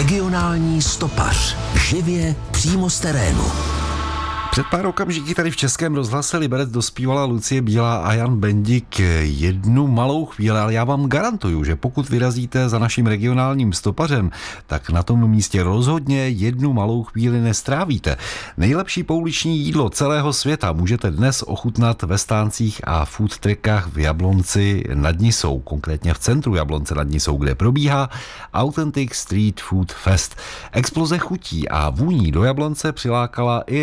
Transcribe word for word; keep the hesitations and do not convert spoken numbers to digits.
Regionální stopař. Živě přímo z terénu. Před pár okamžiky tady v Českém rozhlase Liberec dospívala Lucie Bílá a Jan Bendik jednu malou chvíli, ale já vám garantuju, že pokud vyrazíte za naším regionálním stopařem, tak na tom místě rozhodně jednu malou chvíli nestrávíte. Nejlepší pouliční jídlo celého světa můžete dnes ochutnat ve stáncích a food truckách v Jablonci nad Nisou, konkrétně v centru Jablonce nad Nisou, kde probíhá Authentic Street Food Fest. Exploze chutí a vůní do Jablonce přilákala i